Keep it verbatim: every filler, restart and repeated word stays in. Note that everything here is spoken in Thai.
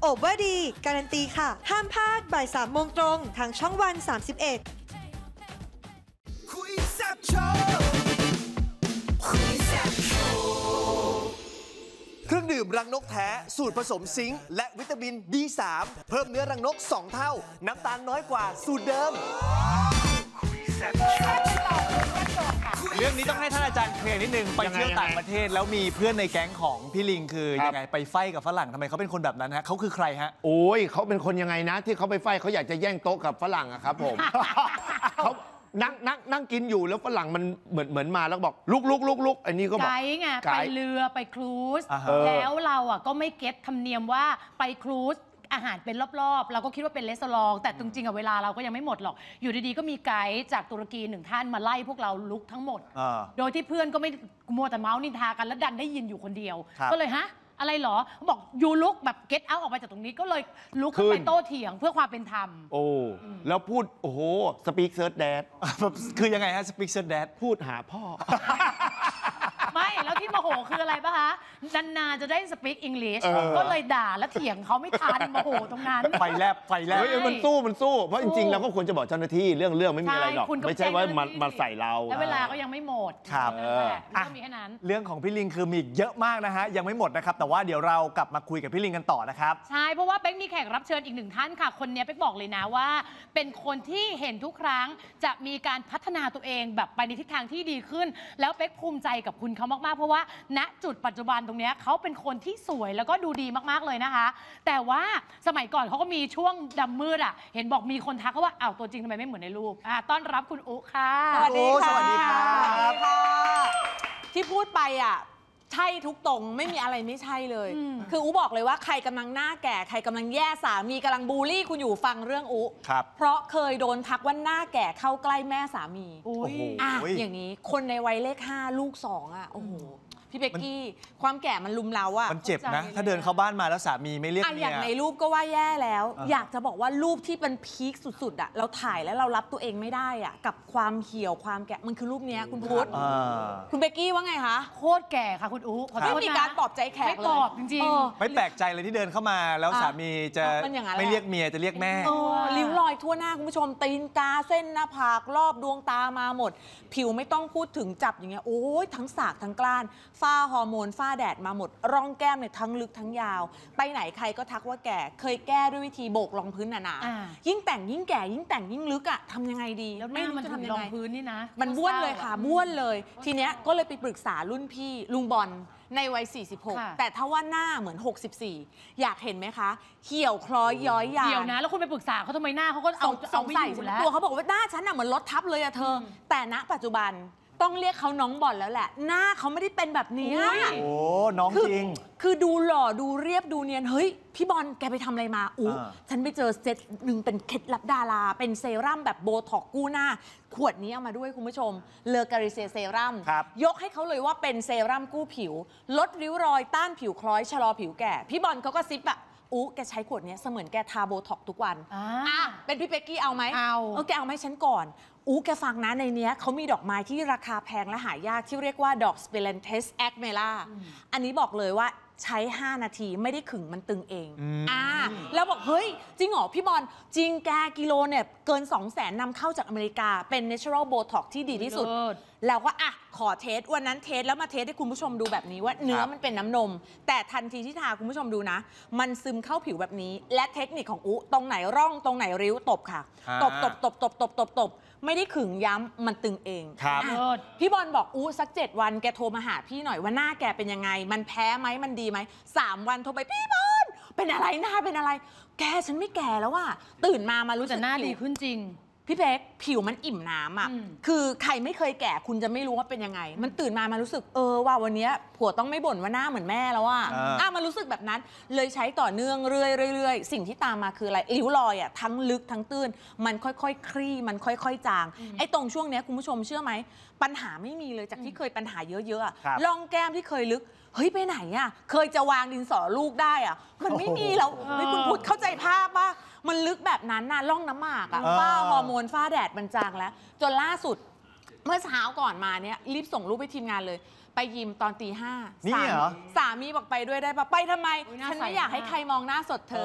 โอเวอร์ดีการันตีค่ะห้ามพลาดบ่ายสามโมงตรงทางช่องวันสามสิบเอ็ดเครื่องดื่มรังนกแท้สูตรผสมซิงค์และวิตามิน บี สาม เพิ่มเนื้อรังนกสองเท่าน้ำตาลน้อยกว่าสูตรเดิมเรื่องนี้ต้องให้ท่านอาจารย์เคลียร์นิดนึงไปเที่ยวต่างประเทศแล้วมีเพื่อนในแก๊งของพี่ลิงคือยังไงไปไฟกับฝรั่งทำไมเขาเป็นคนแบบนั้นฮะเขาคือใครฮะโอ้ยเขาเป็นคนยังไงนะที่เขาไปไฟเขาอยากจะแย่งโต๊ะกับฝรั่งอะครับผม เขานั่งนั่งนั่งกินอยู่แล้วฝรั่งมันเหมือนเหมือนมาแล้วบอกลุกลุกลุกลุกอันนี้ก็บอกไกด์ไงไปเรือไปครูซแล้วเราอ่ะก็ไม่เก็ตธรรมเนียมว่าไปครูซอาหารเป็นรอบๆเราก็คิดว่าเป็นรีสอร์ทแต่จริงๆอะเวลาเราก็ยังไม่หมดหรอกอยู่ดีๆก็มีไกด์จากตุรกีหนึ่งท่านมาไล่พวกเราลุกทั้งหมดโดยที่เพื่อนก็ไม่มัวแต่เมาส์นินทากันแล้วดันได้ยินอยู่คนเดียวก็เลยฮะอะไรหรอบอกยูลุกแบบเก็ตเอาออกไปจากตรงนี้ก็เลยลุกขึ้นไปโต้เถียงเพื่อความเป็นธรรมโอ้แล้วพูดโอ้โหสปีกเซิร์ชแดดคือยังไงฮะสปีกเซิร์ชแดดพูดหาพ่อไม่แล้วที่โมโหคืออะไรปะคะนานๆจะได้สปีกอังกฤษก็เลยด่าและเถียงเขาไม่ทันโมโหตรงนั้นไฟแลบไฟแลบมันสู้มันสู้เพราะจริงๆเราก็ควรจะบอกเจ้าหน้าที่เรื่องเรื่องไม่มีอะไรหรอกไม่ใช่ว่ามันมาใส่เราแล้วเวลาก็ยังไม่หมดครับก็มีแค่นั้นเรื่องของพี่ลิงคือมีเยอะมากนะฮะยังไม่หมดนะครับแต่ว่าเดี๋ยวเรากลับมาคุยกับพี่ลิงกันต่อนะครับใช่เพราะว่าเป๊กมีแขกรับเชิญอีกหนึ่งท่านค่ะคนนี้เป๊กบอกเลยนะว่าเป็นคนที่เห็นทุกครั้งจะมีการพัฒนาตัวเองแบบไปในทิศทางที่ดีขึ้นแล้วเป๊กภูมิใจกับคุณเขามากๆเพราะว่าณจุดปัจจุบันตรงนี้เขาเป็นคนที่สวยแล้วก็ดูดีมากๆเลยนะคะแต่ว่าสมัยก่อนเขาก็มีช่วงดำมืดอ่ะเห็นบอกมีคนทักเขาว่าอ้าวตัวจริงทำไมไม่เหมือนในรูปอ่าต้อนรับคุณอุ๊ค่ะสวัสดีค่ะสวัสดีครับที่พูดไปอ่ะใช่ทุกตรงไม่มีอะไรไม่ใช่เลยคืออุ๊บอกเลยว่าใครกำลังหน้าแก่ใครกำลังแย่สามีกำลังบูลลี่คุณอยู่ฟังเรื่องอุ๊เพราะเคยโดนทักว่าหน้าแก่เข้าใกล้แม่สามีอ่ะอย่างนี้คนในวัยเลขห้าลูกสองอ่ะโอ้โหพี่เบกกี้ความแก่มันลุมเราอะมันเจ็บนะถ้าเดินเข้าบ้านมาแล้วสามีไม่เรียกเมียอย่างในรูปก็ว่าแย่แล้ว อยากจะบอกว่ารูปที่เป็นพีคสุดๆอะเราถ่ายแล้วเรารับตัวเองไม่ได้อะกับความเหี่ยวความแก่มันคือรูปนี้คุณพุทธคุณเบกกี้ว่าไงคะโคตรแก่ค่ะคุณอุ๊ไม่มีการปลอบใจแขกเลยไม่ปลอบจริงๆไม่แปลกใจเลยที่เดินเข้ามาแล้วสามีจะไม่เรียกเมียจะเรียกแม่ริ้วรอยทั่วหน้าคุณผู้ชมตีนกาเส้นหน้าผากรอบดวงตามาหมดผิวไม่ต้องพูดถึงจับอย่างเงี้ยโอ้ยทั้งสากทั้งกล้านฝ้าฮอร์โมนฝ้าแดดมาหมดร่องแก้มเนี่ยทั้งลึกทั้งยาวไปไหนใครก็ทักว่าแก่เคยแก้ด้วยวิธีโบกรองพื้นหนาๆยิ่งแต่งยิ่งแก่ยิ่งแต่งยิ่งลึกอ่ะทำยังไงดีแล้วไม่รู้จะทำยังไงรองพื้นนี่นะมันบ้วนเลยค่ะบ้วนเลยทีเนี้ยก็เลยไปปรึกษารุ่นพี่ลุงบอลในวัยสี่สิบหกแต่ถ้าว่าหน้าเหมือนหกสิบสี่อยากเห็นไหมคะเหี่ยวคล้อยย้อยยาวเหี่ยวนะแล้วคุณไปปรึกษาเขาทำไมหน้าเขาก็เอาเอาไม่อยู่แล้วตัวเขาบอกว่าหน้าฉันน่ะเหมือนรถทับเลยอะเธอแต่ณปัจจุบันต้องเรียกเขาน้องบอลแล้วแหละหน้าเขาไม่ได้เป็นแบบนี้โอ้น้องจริงคือดูหล่อดูเรียบดูเนียนเฮ้ยพี่บอลแกไปทำอะไรมาอู้ฉันไปเจอเซตหนึ่งเป็นเคล็ดลับดาราเป็นเซรั่มแบบโบท็อกกู้หน้าขวดนี้เอามาด้วยคุณผู้ชมเลอการิเซเซรั่มยกให้เขาเลยว่าเป็นเซรั่มกู้ผิวลดริ้วรอยต้านผิวคล้อยชะลอผิวแก่พี่บอลเขาก็ซิปอะอู้แกใช้ขวดนี้เสมือนแกทาโบท็อกทุกวันอ่ะเป็นพี่เป๊กกี้เอาไหมเอาเออแกเอาไหมฉันก่อนอู้แกฟังนะในนี้เขามีดอกไม้ที่ราคาแพงและหายากที่เรียกว่าดอกสเปเลนเทสแอคเมล่าอันนี้บอกเลยว่าใช้ห้านาทีไม่ได้ขึงมันตึงเองอ่าแล้วบอกเฮ้ยจริงเหรอพี่บอลจริงแกกิโลเนี่ยเกิน สองแสน นำเข้าจากอเมริกาเป็น Natural Botox ที่ดีที่สุดแล้วก็อ่ะขอเทสวันนั้นเทสแล้วมาเทสให้คุณผู้ชมดูแบบนี้ว่าเนื้อมันเป็นน้ำนมแต่ทันทีที่ทาคุณผู้ชมดูนะมันซึมเข้าผิวแบบนี้และเทคนิคของอุ๊ตรงไหนร่องตรงไหนริ้วตบค่ะตบตบตบตบตบตบตบไม่ได้ขึงย้ำมันตึงเองพี่บอลบอกอู้สักเจ็ดวันแกโทรมาหาพี่หน่อยว่าหน้าแกเป็นยังไงมันแพ้ไหมมันดีไหมสามวันโทรไปพี่บอลเป็นอะไรหน้าเป็นอะไรแกฉันไม่แก่แล้วว่ะตื่นมามารู้สึกหน้าดีขึ้นจริงพี่เป๊กผิวมันอิ่มน้ำอ่ะคือใครไม่เคยแก่คุณจะไม่รู้ว่าเป็นยังไงมันตื่นมามารู้สึกเออว่าวันนี้ผัวต้องไม่บ่นว่าหน้าเหมือนแม่แล้วอ่ะอ่ะมารู้สึกแบบนั้นเลยใช้ต่อเนื่องเรื่อยๆสิ่งที่ตามมาคืออะไรริ้วรอยอ่ะทั้งลึกทั้งตื้นมันค่อยๆคลี่มันค่อยๆจางไอ้ตรงช่วงนี้คุณผู้ชมเชื่อไหมปัญหาไม่มีเลยจากที่เคยปัญหาเยอะๆร่องแก้มที่เคยลึกเฮ้ยไปไหนอ่ะเคยจะวางดินสอลูกได้อ่ะมันไม่มีแล้วไม่คุณพุทธเข้าใจภาพว่ามันลึกแบบนั้นน่ะร่องน้ำหมากอ่ะฝ้าฮอร์โมนฝ้าแดดมันจางแล้วจนล่าสุดเมื่อเช้าก่อนมาเนี่ยรีบส่งรูปไปทีมงานเลยไปยิมตอนตีห้านี่เหรอสามีบอกไปด้วยได้ปะไปทำไมฉันไม่อยากให้ใครมองหน้าสดเธอ